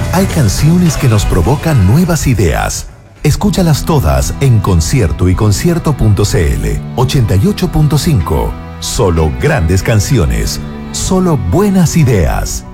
Hay canciones que nos provocan nuevas ideas. Escúchalas todas en Concierto y Concierto.cl 88.5. Solo grandes canciones. Solo buenas ideas.